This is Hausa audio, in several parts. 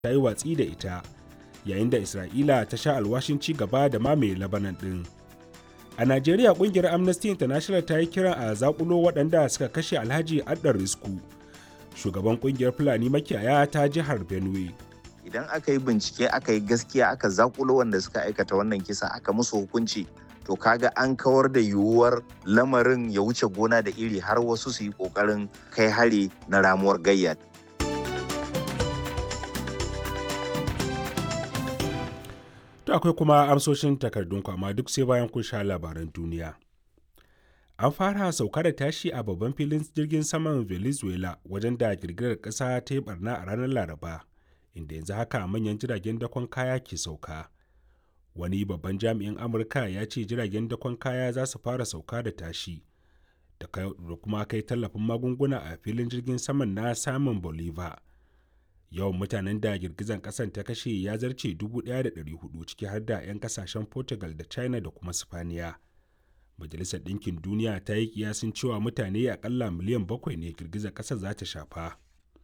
ta yi watsi da ita, yayin da Isra'ila ta sha alwashin ci gaba da mamaye Lebanon ɗin. A Najeriya, ƙungiyar Amnesty International ta yi kiran a zaƙulo waɗanda suka kashe Alhaji Addar Risku, shugaban ƙungiyar Fulani makiyaya ta jihar Benue. Idan aka yi bincike, aka yi gaskiya, aka zaƙulo wanda suka aikata wannan kisa, aka musu hukunci, to kaga an kawar da yiwuwar lamarin ya wuce gona da iri har wasu su yi ƙoƙarin kai hari na ramuwar gayya. To akwai kuma amsoshin takardun amma duk sai bayan kun sha labaran duniya. An fara sauka da tashi a babban filin jirgin saman Venezuela wajen da girgizar ƙasa ta yi barna a ranar Laraba, inda yanzu haka manyan jiragen dakon kaya ke sauka. Wani babban jami'in Amurka ya ce jiragen dakon kaya za su fara sauka da tashi da kuma kai tallafin magunguna a filin jirgin saman na Simon Bolivar. Yawan mutanen da girgizar ƙasar ta kashe ya zarce 1,400 ciki har da 'yan kasashen Portugal da China da kuma Sipaniya. Majalisar Ɗinkin Duniya ta yi kiyasin cewa mutane akalla miliyan 7 ne girgizar ƙasar za ta shafa.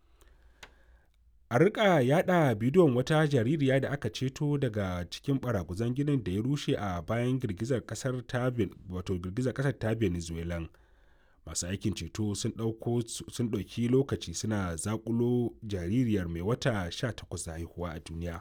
A rika yada bidiyon wata jaririya da aka ceto daga cikin baraguzan ginin da ya rushe a bayan girgizar ƙasar ta Venezuelan. Masu aikin ceto sun ɗauki lokaci suna zakulo jaririyar mai wata 18 da haihuwa a duniya.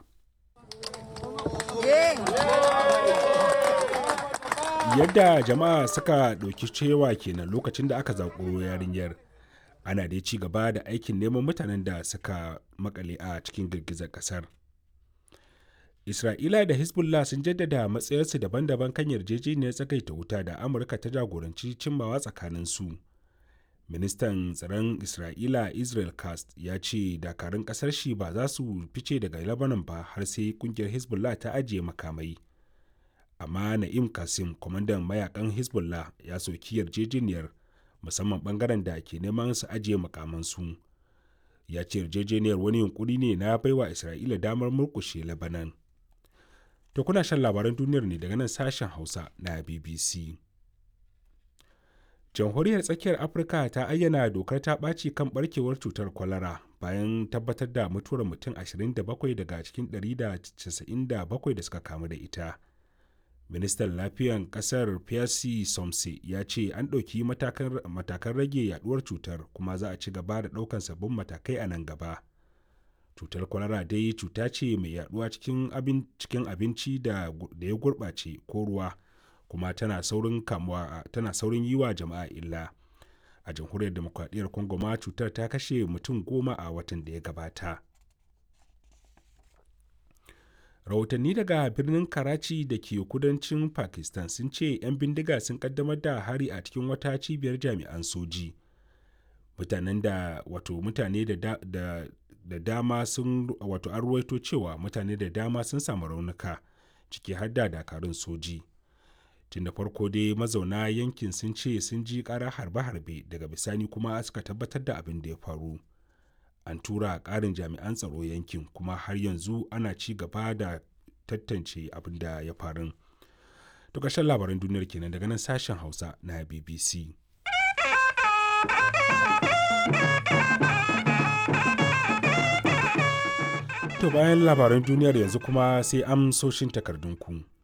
Yadda jama'a suka ɗauki cewa kenan lokacin da aka zakulo yarinyar. Ana dai ci gaba da aikin neman mutanen da suka makale a cikin girgizar ƙasar. Isra'ila da Hezbollah sun jaddada matsayarsu daban-daban kan yarjejeniyar tsagaita wuta da Amurka ta jagoranci cimmawa tsakaninsu. Ministan tsaron Isra'ila Israel Katz ya ce dakarun ƙasar shi ba za su fice daga Lebanon ba har sai kungiyar Hezbollah ta ajiye makamai. Amma Na'im Qassem, kwamandan mayakan Hezbollah, ya soki yarjejeniyar, musamman bangaren da ke neman su ajiye makamansu. Ya ce yarjejeniyar wani yunkuri ne na baiwa Isra'ila damar murkushe Lebanon. To kuna shan labaran duniyar ne daga nan sashen Hausa na BBC. Jamhuriyar Tsakiyar Afirka ta ayyana dokar ta ɓaci kan ɓarkewar cutar kwalara bayan tabbatar da mutuwar mutum 27 daga cikin 197 da suka kamu da ita. Ministan Lafiyan ƙasar Pierre Somse ya ce an ɗauki matakan rage yaduwar cutar kuma za a ci gaba da ɗaukan sabbin matakai a nan gaba. Cutar kwalara dai cuta ce mai yaduwa cikin abinci da ya gurɓace ko ruwa, kuma tana saurin yi wa jama'a illa. A jamhuriyar demokradiyyar Congo ma cutar ta kashe mutum 10 a watan da ya gabata. Rahotanni daga birnin Karachi da ke kudancin Pakistan sun ce 'yan bindiga sun kaddamar da hari a cikin wata cibiyar jami'an soji. Mutane da dama sun an ruwaito cewa mutane da dama sun samu raunuka, ciki har da dakarun soji. Tun da farko dai mazauna yankin sun ce sun ji ƙarar harbe-harbe, daga bisani kuma suka tabbatar da abin da ya faru. An tura ƙarin jami'an tsaro yankin kuma har yanzu ana ci gaba da tantance abin da ya faru. To ƙarshen labaran duniyar kenan daga nan sashen Hausa na BBC. To bayan labaran duniyar yanzu kuma sai amsoshin takardunku.